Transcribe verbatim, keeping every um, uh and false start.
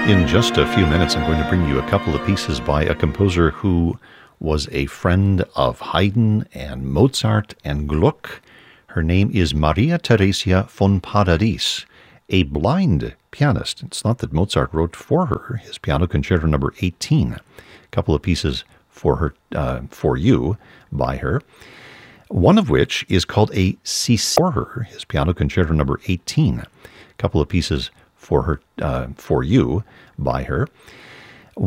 In just a few minutes, I'm going to bring you a couple of pieces by a composer who was a friend of Haydn and Mozart and Gluck. Her name is Maria Theresia von Paradis, a blind pianist. It's not that Mozart wrote for her his Piano Concerto number eighteen. A couple of pieces for her, uh, for you by her. One of which is called a Cicerone for her, his Piano Concerto number eighteen. A couple of pieces for her, uh, for you by her.